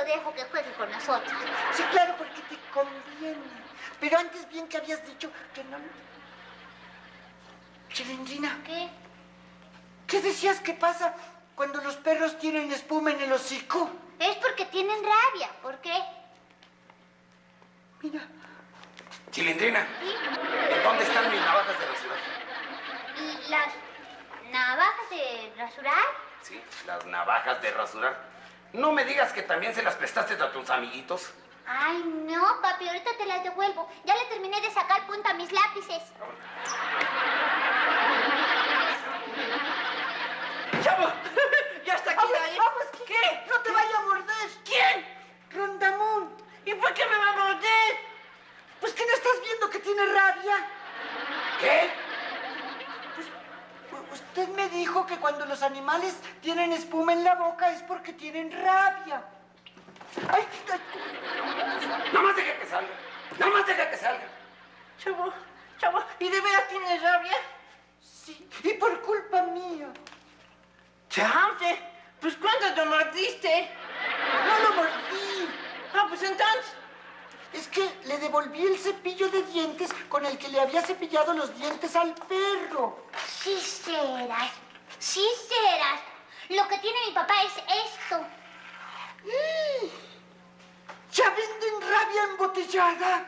dejo que juegue con nosotros. Sí, claro, porque te conviene. Pero antes bien que habías dicho que no... Chilindrina. ¿Qué? ¿Qué decías que pasa cuando los perros tienen espuma en el hocico? Es porque tienen rabia. ¿Por qué? Mira. Chilindrina, ¿Sí? ¿en dónde están mis navajas de rasurar? ¿Las navajas de rasurar? Sí, las navajas de rasurar. No me digas que también se las prestaste a tus amiguitos. Ay, no, papi, ahorita te las devuelvo. Ya le terminé de sacar punta a mis lápices. ¡Chavo! ¡Ya está aquí, Vamos, Dani! vamos, ¿Qué? ¡No te vaya a morder! ¿Quién? ¡Rondamón! ¿Y por qué me va a morder? Pues que no estás viendo que tiene rabia. ¿Qué? Pues, usted me dijo que cuando los animales tienen espuma en la boca es porque tienen rabia. ¡Ay! Nada más deja que salga. Nada más deja que salga. Chavo, ¿y de veras tienes rabia? Sí, y por culpa mía. ¡Chance! Pues ¿cuándo te mordiste? No lo mordí. Ah, pues entonces... Es que le devolví el cepillo de dientes con el que le había cepillado los dientes al perro. Sí serás. Sí serás. Lo que tiene mi papá es esto. ¿Ya venden rabia embotellada?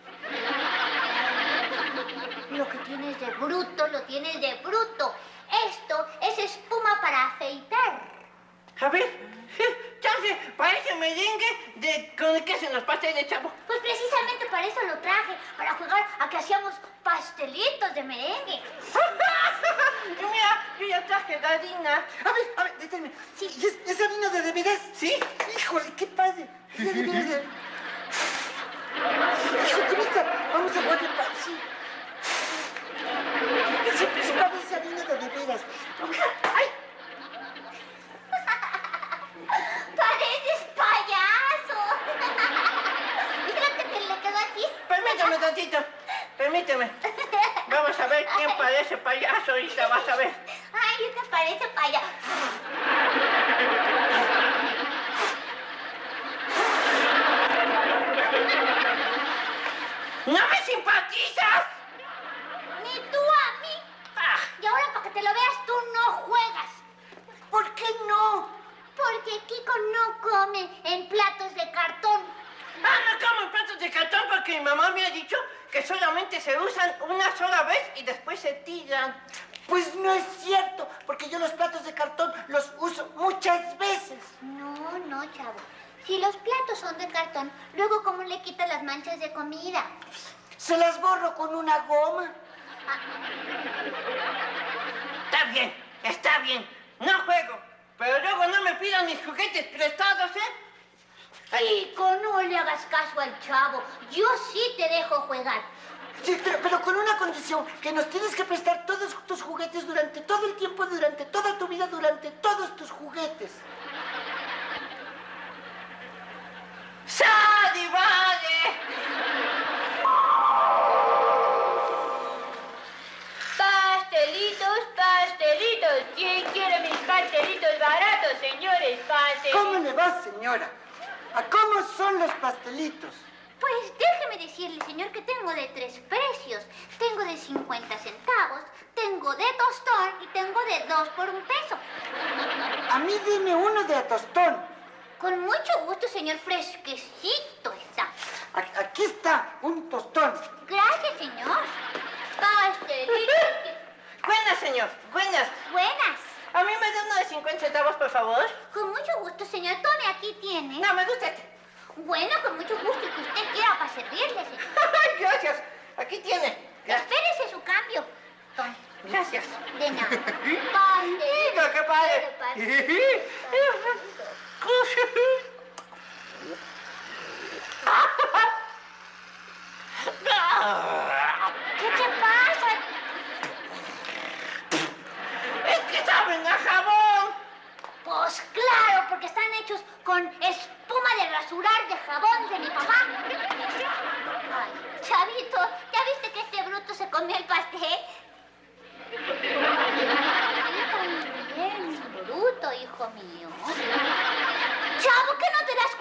Lo que tienes de bruto, lo tienes de bruto. Esto es espuma para afeitar. A ver, chance, parece merengue con el que hacen los pasteles, chavo. Pues precisamente para eso lo traje, para jugar a que hacíamos pastelitos de merengue. Y mira, yo ya traje la harina. A ver, déjenme. Sí. ¿Y es harina de veras? ¿Sí? Híjole, qué padre. Es de veras. Hijo, con esta vamos a jugar de sí. Sí, parece harina de veras. ¡Ay! ¡Pareces payaso! Mira que te le quedó aquí. Permítame tantito, permíteme. Vamos a ver quién parece payaso ahorita, vas a ver. Ay, te parece payaso. ¡No me simpatizas! Ni tú a mí. Ah, Y ahora para que te lo veas, tú no juegas. ¿Por qué no? Porque Kiko no come en platos de cartón. no como en platos de cartón porque mi mamá me ha dicho que solamente se usan una sola vez y después se tiran. Pues no es cierto, porque yo los platos de cartón los uso muchas veces. No, chavo. Si los platos son de cartón, luego ¿cómo le quitas las manchas de comida? Se las borro con una goma. Está bien, no juego. Pero luego no me pidan mis juguetes prestados, ¿eh? Kiko, no le hagas caso al chavo. Yo sí te dejo jugar. Sí, pero con una condición, que nos tienes que prestar todos tus juguetes durante todo el tiempo, durante toda tu vida, durante todos tus juguetes. ¡Sal y vale! Pastelitos. ¿Quién quiere mis pastelitos baratos, señores? ¿Cómo le va, señora? ¿A cómo son los pastelitos? Pues déjeme decirle, señor, que tengo de 3 precios. Tengo de 50 centavos, tengo de tostón y tengo de 2 por 1 peso. A mí dime uno de a tostón. Con mucho gusto, señor, fresquecito está. Aquí está, un tostón. Gracias, señor. Pastelitos. Buenas, señor, buenas. Buenas. A mí me da uno de 50 centavos, por favor. Con mucho gusto, señor. Tome, aquí tiene. No, me gusta este. Bueno, con mucho gusto, el que usted quiera para servirle, señor. Gracias, aquí tiene. Gracias. Espérese su cambio. Tome. Gracias. De nada. Pastelito. ¡Qué padre! ¿Qué te pasa? ¡Es que saben a jabón! Pues claro, porque están hechos con espuma de rasurar de jabón de mi papá. Ay, Chavito, ¿ya viste que este bruto se comió el pastel? Bien, bruto, hijo mío. Chavo, ¿qué no te das cuenta?